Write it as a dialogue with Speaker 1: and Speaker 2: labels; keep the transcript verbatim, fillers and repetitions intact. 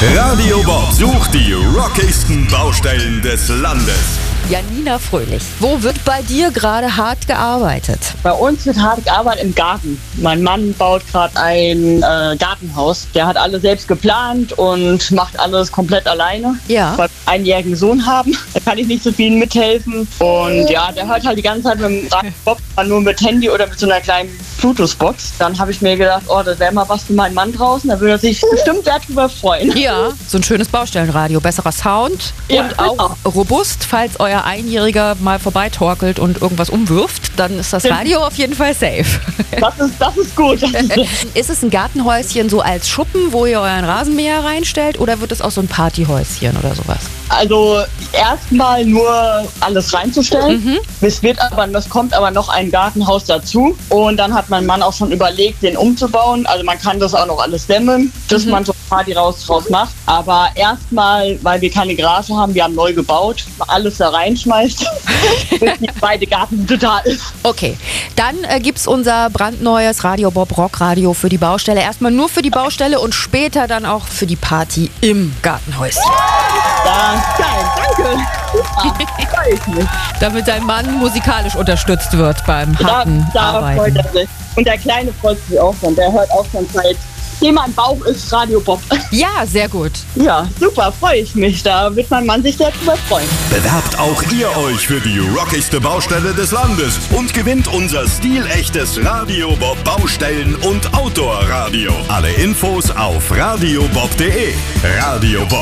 Speaker 1: Radio Bob sucht die rockigsten Baustellen des Landes.
Speaker 2: Janina Fröhlich, wo wird bei dir gerade hart gearbeitet?
Speaker 3: Bei uns wird hart gearbeitet im Garten. Mein Mann baut gerade ein äh, Gartenhaus. Der hat alles selbst geplant und macht alles komplett alleine.
Speaker 2: Ja.
Speaker 3: Weil wir einen einjährigen Sohn haben, da kann ich nicht so viel mithelfen. Und ja, der hört halt die ganze Zeit mit dem Radio Bob, nur mit Handy oder mit so einer kleinen Bluetooth-Box. Dann habe ich mir gedacht, oh, das wäre mal was für meinen Mann draußen. Da würde er sich bestimmt darüber freuen.
Speaker 2: Ja, so ein schönes Baustellenradio, besserer Sound
Speaker 3: Ja,
Speaker 2: und auch
Speaker 3: genau.
Speaker 2: robust, falls euer Einjähriger mal vorbeitorkelt und irgendwas umwirft, dann ist das Radio auf jeden Fall safe.
Speaker 3: Das ist, das ist gut. Das ist
Speaker 2: Ist es ein Gartenhäuschen so als Schuppen, wo ihr euren Rasenmäher reinstellt, oder wird es auch so ein Partyhäuschen oder sowas?
Speaker 3: Also erstmal nur alles reinzustellen.
Speaker 2: Mhm.
Speaker 3: Es wird aber, es kommt aber noch ein Gartenhaus dazu. Und dann hat mein Mann auch schon überlegt, den umzubauen. Also man kann das auch noch alles dämmen, dass
Speaker 2: Mhm.
Speaker 3: man so Party raus, raus macht. Aber erstmal, weil wir keine Garage haben, wir haben neu gebaut, alles da reinschmeißt, bis die zweite Gartenhütte da ist.
Speaker 2: Okay, dann äh, gibt es unser brandneues Radio Bob Rockradio für die Baustelle. Erstmal nur für die Baustelle und später dann auch für die Party im Gartenhäuschen.
Speaker 3: Ja, geil, danke. Super, freu ich mich.
Speaker 2: Damit dein Mann musikalisch unterstützt wird beim
Speaker 3: Da,
Speaker 2: harten
Speaker 3: da freut
Speaker 2: Arbeiten.
Speaker 3: er sich. Und der Kleine freut sich auch schon. Der hört auch schon seit Thema im Bauch ist Radio Bob.
Speaker 2: Ja, sehr gut.
Speaker 3: Ja, super, freue ich mich. Da wird mein Mann sich sehr drüber freuen.
Speaker 1: Bewerbt auch ihr euch für die rockigste Baustelle des Landes und gewinnt unser stilechtes Radio Bob Baustellen- und Outdoor-Radio. Alle Infos auf radiobob punkt de. Radio Bob.